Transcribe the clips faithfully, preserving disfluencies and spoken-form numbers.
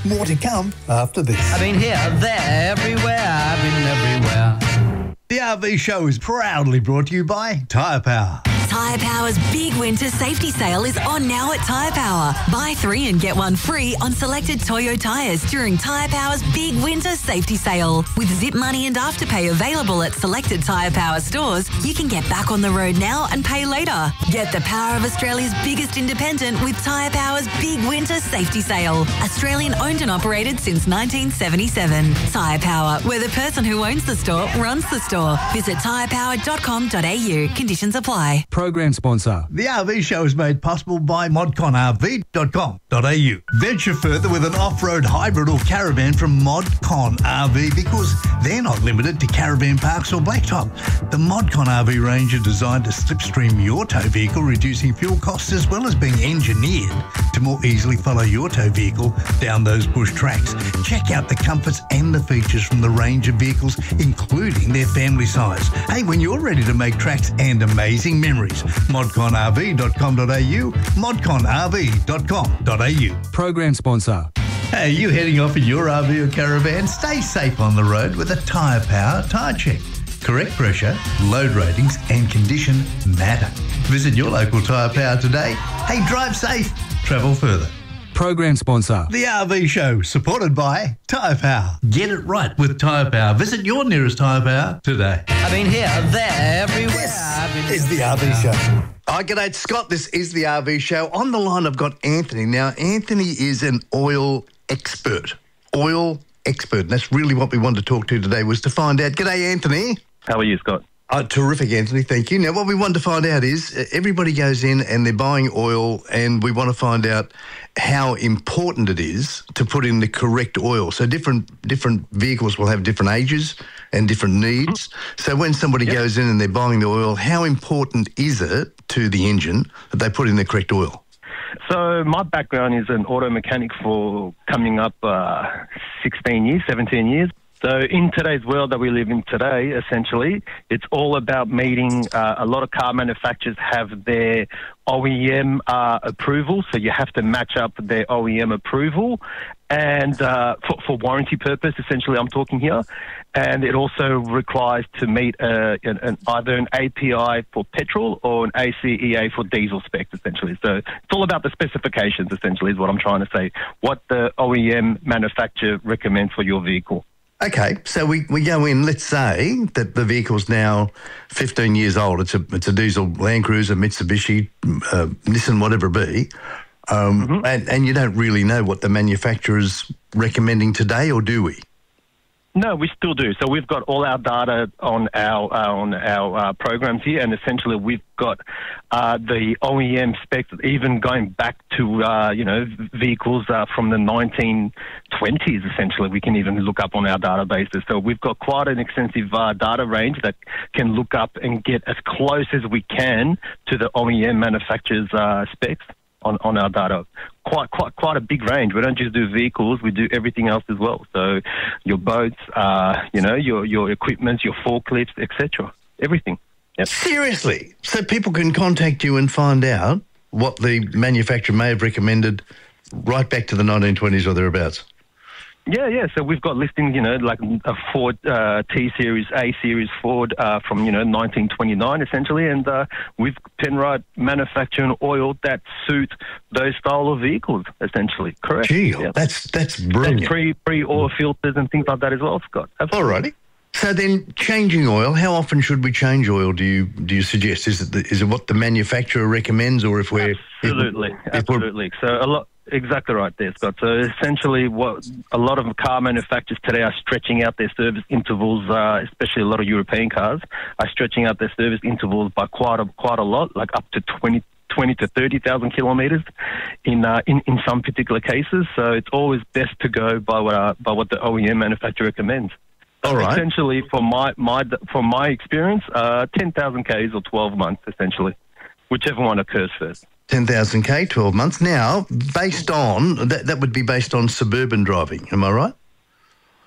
More to come after this. I've been here, there, everywhere. I've been everywhere. The R V Show is proudly brought to you by Tyre Power. Tyre Power's big winter safety sale is on now at Tyre Power. Buy three and get one free on selected Toyo tyres during Tyre Power's big winter safety sale. With Zip Money and Afterpay available at selected Tyre Power stores, you can get back on the road now and pay later. Get the power of Australia's biggest independent with Tyre Power's big winter safety sale. Australian owned and operated since nineteen seventy-seven. Tyre Power, where the person who owns the store runs the store. Visit tyre power dot com dot a u. Conditions apply. Program sponsor. The R V Show is made possible by mod con r v dot com dot a u. Venture further with an off-road hybrid or caravan from ModCon R V because they're not limited to caravan parks or blacktop. The ModCon R V range are designed to slipstream your tow vehicle, reducing fuel costs as well as being engineered to more easily follow your tow vehicle down those bush tracks. Check out the comforts and the features from the range of vehicles, including their family size. Hey, when you're ready to make tracks and amazing memories, mod con r v dot com dot a u, mod con r v dot com dot a u. Program sponsor. Hey, you heading off in your R V or caravan? Stay safe on the road with a Tyre Power tyre check. Correct pressure, load ratings and condition matter. Visit your local Tyre Power today. Hey, drive safe, travel further. Program sponsor. The R V Show, supported by Tyre Power. Get it right with Tyre Power. Visit your nearest Tyre Power today. I've been here, there, everywhere. This I've been is the R V everywhere. Show. Hi, g'day, it's Scott. This is the R V Show. On the line, I've got Anthony. Now, Anthony is an oil expert. Oil expert. And that's really what we wanted to talk to today, was to find out. G'day, Anthony. How are you, Scott? Oh, terrific, Anthony. Thank you. Now, what we wanted to find out is uh, everybody goes in and they're buying oil, and we want to find out how important it is to put in the correct oil. So different different vehicles will have different ages and different needs. So when somebody Yep. goes in and they're buying the oil, how important is it to the engine that they put in the correct oil? So my background is an auto mechanic for coming up uh, sixteen years, seventeen years. So in today's world that we live in today, essentially, it's all about meeting, uh, a lot of car manufacturers have their O E M uh, approval, so you have to match up their O E M approval, and uh, for, for warranty purpose, essentially, I'm talking here. And it also requires to meet uh, an, an, either an A P I for petrol or an A C E A for diesel specs, essentially. So it's all about the specifications, essentially, is what I'm trying to say, what the O E M manufacturer recommends for your vehicle. Okay, so we, we go in, let's say that the vehicle's now fifteen years old. It's a it's a diesel Land Cruiser, Mitsubishi, uh, Nissan, whatever it be, um, Mm-hmm. and, and you don't really know what the manufacturer's recommending today, or do we? No, we still do. So we've got all our data on our uh, on our uh, programs here, and essentially we've got uh, the O E M specs, even going back to uh, you know vehicles uh, from the nineteen twenties. Essentially, we can even look up on our databases. So we've got quite an extensive uh, data range that can look up and get as close as we can to the O E M manufacturer's uh, specs on, on our data. Quite, quite, quite a big range. We don't just do vehicles; we do everything else as well. So, your boats, uh, you know, your your equipment, your forklifts, et cetera. Everything. Yep. Seriously? So people can contact you and find out what the manufacturer may have recommended right back to the nineteen twenties or thereabouts? Yeah, yeah. So we've got listings, you know, like a Ford uh, T-Series, A-Series Ford uh, from, you know, nineteen twenty-nine, essentially, and uh, we've Penrite manufacturing oil that suit those style of vehicles, essentially. Correct. Gee, Yeah. that's that's brilliant. And pre, pre-oil filters and things like that as well, Scott. Absolutely. Alrighty. So then, changing oil. How often should we change oil? Do you do you suggest? Is it the, is it what the manufacturer recommends, or if we're Absolutely, if, if we're- absolutely. So a lot, exactly right there, Scott. So essentially, what a lot of car manufacturers today are stretching out their service intervals, uh, especially a lot of European cars are stretching out their service intervals by quite a quite a lot, like up to twenty. twenty to thirty thousand kilometres in, uh, in in some particular cases. So it's always best to go by what uh, by what the O E M manufacturer recommends. All right. Essentially, for my my from my experience, uh, ten thousand k's or twelve months, essentially, whichever one occurs first. ten thousand K, twelve months. Now, based on, that, that would be based on suburban driving, am I right?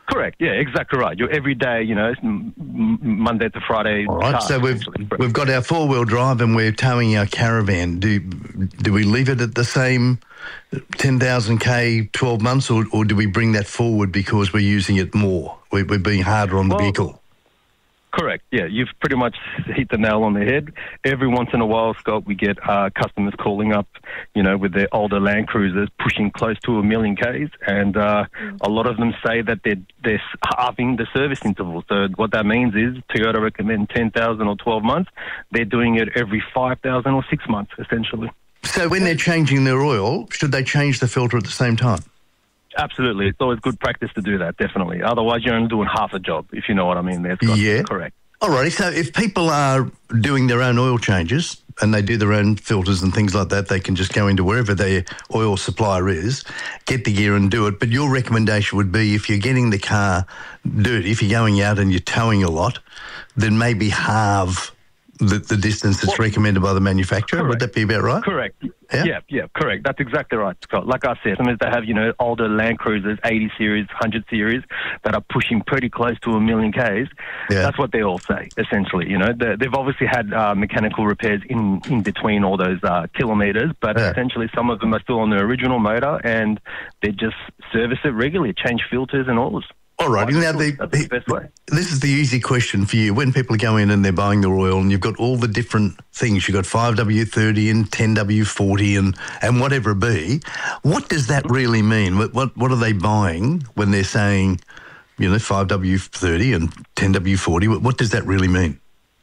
Correct. Yeah, exactly right. You're every day, you know, m- m- Monday to Friday. All right. car, So we've essentially. we've got our four wheel drive and we're towing our caravan. Do do we leave it at the same ten thousand k, twelve months, or, or do we bring that forward because we're using it more? We're, we're being harder on the Well, vehicle. Correct. Yeah, you've pretty much hit the nail on the head. Every once in a while, Scott, we get uh, customers calling up, you know, with their older Land Cruisers pushing close to a million Ks, and uh, a lot of them say that they're, they're halving the service interval. So what that means is Toyota recommend ten thousand or twelve months. They're doing it every five thousand or six months, essentially. So when they're changing their oil, should they change the filter at the same time? Absolutely. It's always good practice to do that, definitely. Otherwise, you're only doing half a job, if you know what I mean there, Scott. Yeah. Correct. Alrighty, so if people are doing their own oil changes and they do their own filters and things like that, they can just go into wherever their oil supplier is, get the gear and do it. But your recommendation would be if you're getting the car dirty, if you're going out and you're towing a lot, then maybe halve the, the distance that's Well, recommended by the manufacturer. correct. Would that be about right? Correct. Yeah? yeah, yeah, correct. That's exactly right, Scott. Like I said, sometimes they have, you know, older Land Cruisers, eighty series, one hundred series, that are pushing pretty close to a million Ks. Yeah. That's what they all say, essentially. You know, they, they've obviously had uh, mechanical repairs in, in between all those uh, kilometres, but Yeah. essentially some of them are still on the original motor and they just service it regularly, change filters and oils. All right. Now, the, That's the best way. this is the easy question for you. When people go in and they're buying their oil and you've got all the different things, you've got five W thirty and ten W forty and, and whatever it be, what does that really mean? What, what what are they buying when they're saying, you know, five W thirty and ten W forty? What, what does that really mean?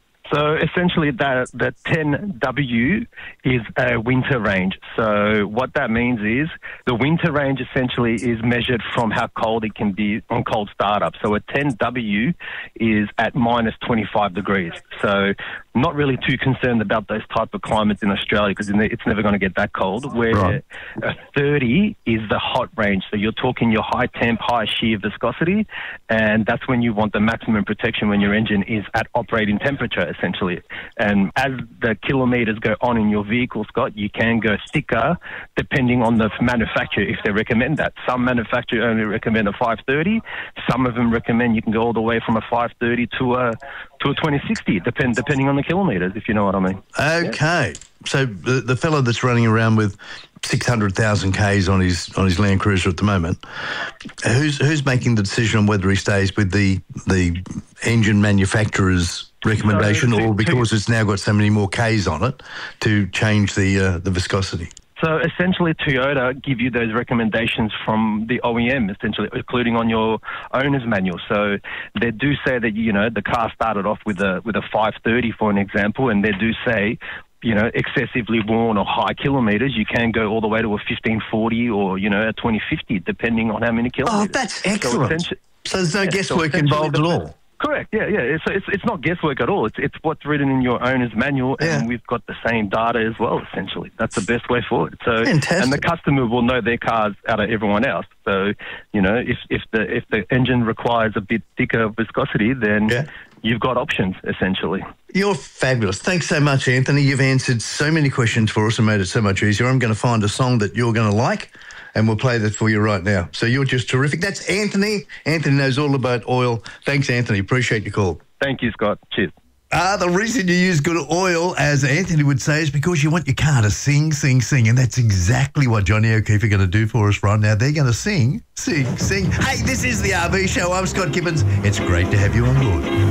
So essentially, that the ten W is a winter range. So what that means is the winter range essentially is measured from how cold it can be on cold startup. So a ten W is at minus twenty-five degrees. So not really too concerned about those type of climates in Australia because it's never going to get that cold. Where Right. a thirty is the hot range. So you're talking your high temp, high shear viscosity, and that's when you want the maximum protection when your engine is at operating temperature, essentially. And as the kilometres go on in your vehicle, Scott, you can go thicker depending on the manufacturer if they recommend that. Some manufacturers only recommend a five thirty. Some of them recommend you can go all the way from a five thirty to a to a twenty sixty, depend, depending on the kilometres, if you know what I mean. Okay. So the, the fellow that's running around with six hundred thousand Ks on his on his Land Cruiser at the moment, who's who's making the decision on whether he stays with the the engine manufacturer's recommendation So, to- or because it's now got so many more Ks on it to change the uh, the viscosity? So essentially, Toyota give you those recommendations from the O E M, essentially, including on your owner's manual. So they do say that, you know, the car started off with a with a five thirty, for an example, and they do say, you know, excessively worn or high kilometres, you can go all the way to a fifteen forty or, you know, a twenty fifty, depending on how many kilometres. Oh, that's So excellent. essentially- So there's no Yeah, so guesswork essentially involved at the- all. Correct. Yeah, yeah. It's it's it's not guesswork at all. It's it's what's written in your owner's manual, and Yeah. we've got the same data as well. Essentially, that's the best way forward. So, Fantastic. and the customer will know their cars out of everyone else. So, you know, if if the if the engine requires a bit thicker viscosity, then Yeah. you've got options essentially. You're fabulous. Thanks so much, Anthony. You've answered so many questions for us and made it so much easier. I'm going to find a song that you're going to like, and we'll play that for you right now. So you're just terrific. That's Anthony. Anthony knows all about oil. Thanks, Anthony. Appreciate your call. Thank you, Scott. Cheers. Uh, the reason you use good oil, as Anthony would say, is because you want your car to sing, sing, sing. And that's exactly what Johnny O'Keefe are going to do for us right now. They're going to sing, sing, sing. Hey, this is the R V Show. I'm Scott Gibbons. It's great to have you on board.